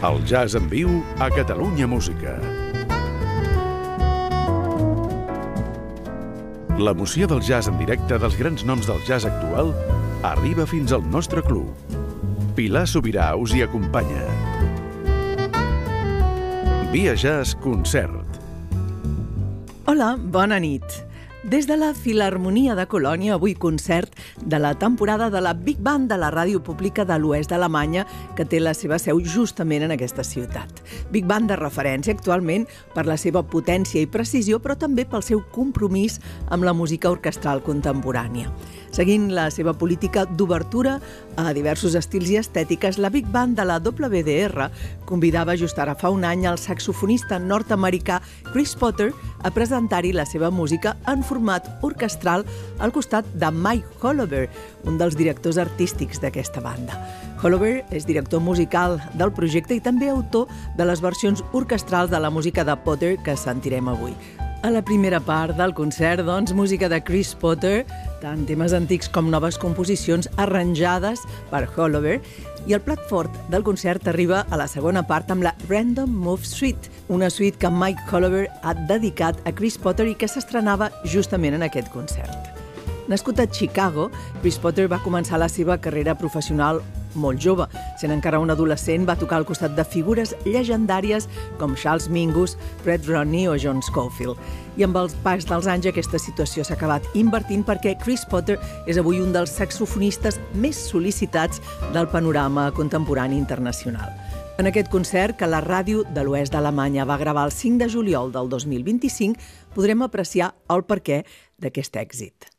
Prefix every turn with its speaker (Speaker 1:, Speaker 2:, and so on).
Speaker 1: El jazz en viu a Catalunya Música. L'emoció del jazz en directe dels grans noms del jazz actual arriba fins al nostre club. Pilar Sobirà us hi acompanya. Via Jazz Concert.
Speaker 2: Hola, bona nit. Des de la Filharmonia de Colònia, avui concert de la temporada de la Big Band de la Ràdio Pública de l'Oest d'Alemanya, que té la seva seu justament en aquesta ciutat. Big Band de referència actualment per la seva potència i precisió, però també pel seu compromís amb la música orquestral contemporània. Seguint la seva política d'obertura a diversos estils i estètiques, la Big Band de la WDR convidava just ara fa un any el saxofonista nord-americà Chris Potter a presentar-hi la seva música en format orquestral al costat de Mike Holober, un dels directors artístics d'aquesta banda. Holober és director musical del projecte i també autor de les versions orquestrals de la música de Potter que sentirem avui. A la primera part del concert, doncs, música de Chris Potter, tant temes antics com noves composicions arranjades per Holober, i el plat fort del concert arriba a la segona part amb la Random Move Suite, una suite que Mike Holober ha dedicat a Chris Potter i que s'estrenava justament en aquest concert. Nascut a Chicago, Chris Potter va començar la seva carrera professional molt jove. Sent encara un adolescent, va tocar al costat de figures llegendàries com Charles Mingus, Fred Rodney o John Scofield. I amb el pas dels anys aquesta situació s'ha acabat invertint perquè Chris Potter és avui un dels saxofonistes més sol·licitats del panorama contemporani internacional. En aquest concert, que la ràdio de l'Oest d'Alemanya va gravar el 5 de juliol del 2025, podrem apreciar el perquè d'aquest èxit.